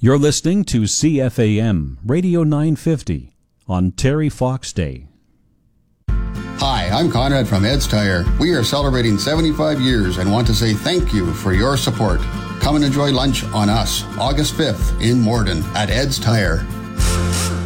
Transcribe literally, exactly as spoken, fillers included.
You're listening to C F A M Radio nine fifty on Terry Fox Day. Hi, I'm Conrad from Ed's Tire. We are celebrating seventy-five years and want to say thank you for your support. Come and enjoy lunch on us, August fifth in Morden at Ed's Tire.